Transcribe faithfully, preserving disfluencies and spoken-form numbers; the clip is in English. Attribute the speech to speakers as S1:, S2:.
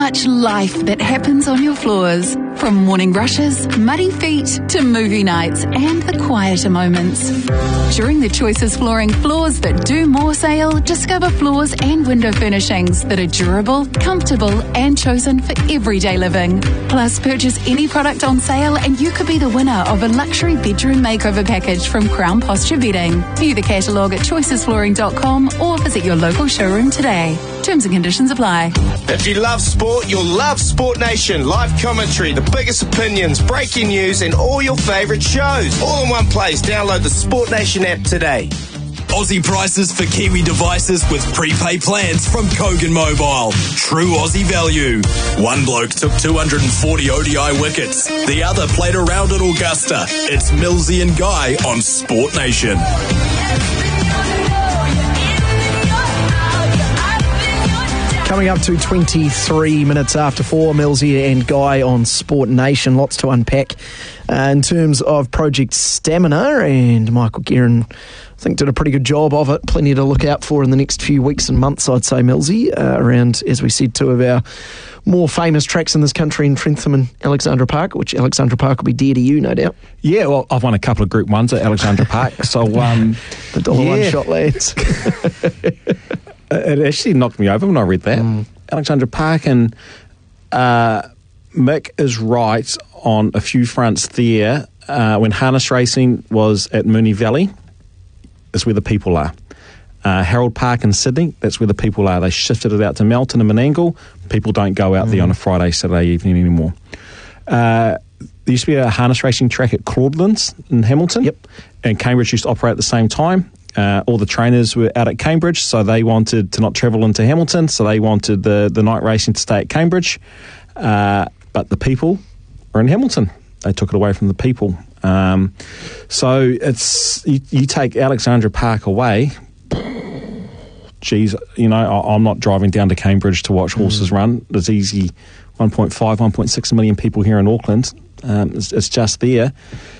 S1: Much life that happens on your floors. From morning rushes, muddy feet, to movie nights and the quieter moments. During the Choices Flooring Floors That Do More sale, discover floors and window furnishings that are durable, comfortable and chosen for everyday living. Plus, purchase any product on sale and you could be the winner of a luxury bedroom makeover package from Crown Posture Bedding. View the catalogue at choices flooring dot com or visit your local showroom today. Terms and conditions apply.
S2: If you love sport, you'll love Sport Nation. Live commentary, the biggest opinions, breaking news, and all your favourite shows. All in one place. Download the Sport Nation app today.
S3: Aussie prices for Kiwi devices with prepaid plans from Kogan Mobile. True Aussie value. One bloke took two hundred forty O D I wickets. The other played around at Augusta. It's Millsy and Guy on Sport Nation.
S4: Coming up to twenty-three minutes after four, Millsy and Guy on Sport Nation. Lots to unpack uh, in terms of Project Stamina, and Michael Guerin, I think, did a pretty good job of it. Plenty to look out for in the next few weeks and months, I'd say, Millsy, uh, around, as we said, two of our more famous tracks in this country in Trentham and Alexandra Park, which Alexandra Park will be dear to you, no doubt.
S5: Yeah, well, I've won a couple of Group Ones at Alexandra Park, so um,
S4: the dollar
S5: yeah.
S4: one shot, lads.
S5: It actually knocked me over when I read that. Mm. Alexandra Park, and uh, Mick is right on a few fronts there. Uh, when harness racing was at Moonee Valley, is where the people are. Uh, Harold Park in Sydney, that's where the people are. They shifted it out to Melton and Menangle. People don't go out mm. there on a Friday, Saturday evening anymore. Uh, there used to be a harness racing track at Claudelands in Hamilton.
S4: Yep.
S5: And Cambridge used to operate at the same time. Uh, all the trainers were out at Cambridge, so they wanted to not travel into Hamilton, so they wanted the, the night racing to stay at Cambridge. Uh, but the people were in Hamilton. They took it away from the people. Um, so it's you, you take Alexandra Park away, geez, you know, I, I'm not driving down to Cambridge to watch horses mm. run. There's easy one point five, one point six million people here in Auckland. Um, it's, it's just there.